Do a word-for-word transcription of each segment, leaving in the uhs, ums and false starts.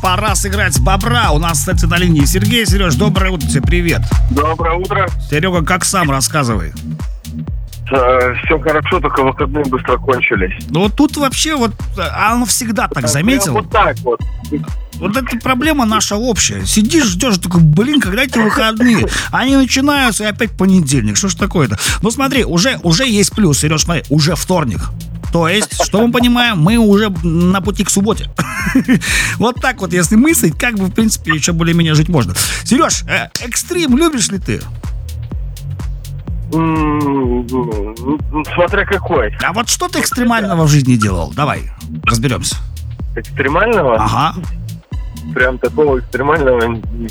пора сыграть в бобра. У нас, кстати, на линии Сергей. Сереж, доброе утро тебе, привет. Доброе утро. Серега, как сам, рассказывай. Э, все хорошо, только выходные быстро кончились. Ну вот тут вообще вот, а оно всегда так, заметил? Вот так вот. Вот эта проблема наша общая. Сидишь, ждешь, такой, блин, когда эти выходные? Они начинаются, и опять понедельник. Что ж такое-то? Ну смотри, уже, уже есть плюс, Сереж, смотри, уже вторник. То есть, что мы понимаем, мы уже на пути к субботе. Вот так вот, если мыслить, как бы, в принципе, еще более-менее жить можно. Сереж, э, экстрим любишь ли ты? Смотря какой. А вот что ты экстремального в жизни делал? Давай, разберемся. Экстремального? Ага. Прям такого экстремального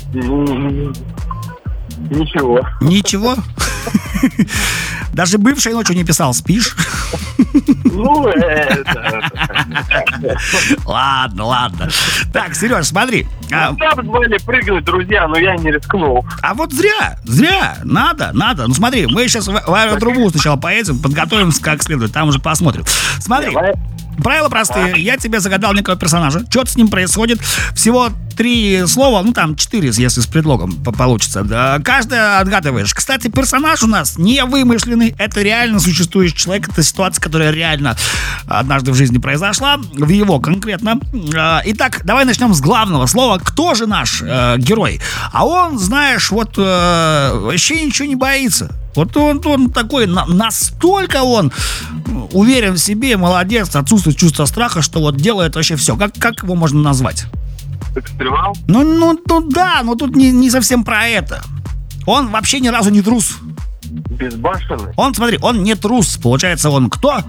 ничего. Ничего? Даже бывшей ночью не писал, спишь? Ну, это... Ладно, ладно. Так, Сереж, смотри. А... Там звали прыгнуть, друзья, но я не рискнул. А вот зря, зря. Надо, надо. Ну смотри, мы сейчас в, в аэротрубу сначала поедем, подготовимся как следует, там уже посмотрим. Смотри. Давай. Правила простые. Я тебе загадал некого персонажа. Что-то с ним происходит. Всего три слова, ну там четыре, если с предлогом получится. Да, каждое отгадываешь. Кстати, персонаж у нас не вымышленный. Это реально существующий человек. Это ситуация, которая реально однажды в жизни произошла. В его конкретно. Итак, давай начнем с главного слова. Кто же наш э, герой? А он, знаешь, вот э, вообще ничего не боится. Вот он, он такой, настолько он уверен в себе, молодец, отсутствует чувство страха, что вот делает вообще все. Как, как его можно назвать? Экстремал? Ну, ну, ну да, но тут не, не совсем про это. Он вообще ни разу не трус. Безбашенный? Он, смотри, он не трус. Получается, он кто?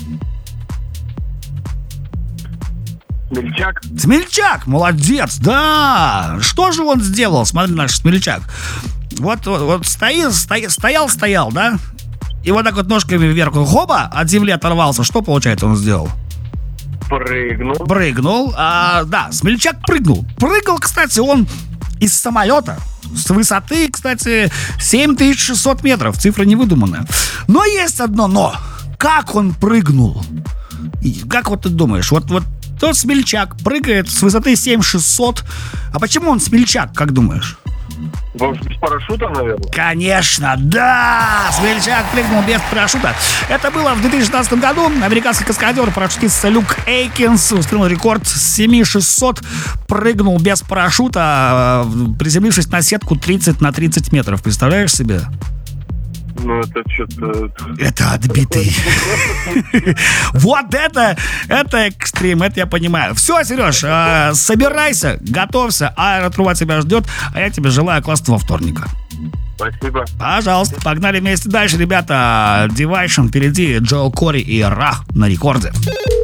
Смельчак? Смельчак, молодец, да. Что же он сделал? Смотри, наш смельчак. Вот, вот, вот стоял, стоял, стоял, стоял, да? И вот так вот ножками вверх, хоба, от земли оторвался. Что, получается, он сделал? Прыгнул. Прыгнул, а, да, смельчак прыгнул. Прыгал, кстати, он из самолета. С высоты, кстати, семь тысяч шестьсот метров. Цифра не выдуманная. Но есть одно но. Как он прыгнул? И как вот ты думаешь? Вот, вот тот смельчак прыгает с высоты семь тысяч шестьсот. А почему он смельчак, как думаешь? Без парашюта, наверное? Конечно, да! Смельчак прыгнул без парашюта. Это было в две тысячи шестнадцатом году. Американский каскадер, парашютист Люк Эйкинс установил рекорд с семь тысяч шестисот. Прыгнул без парашюта, приземлившись на сетку тридцать на тридцать метров. Представляешь себе? Ну, это что-то... Это отбитый. Вот это, это экстрим, это я понимаю. Все, Сереж, собирайся, готовься, аэротруба тебя ждет, а я тебе желаю классного вторника. Спасибо. Пожалуйста, погнали вместе дальше, ребята. Division впереди, Джоэл Кори и Ра на рекорде.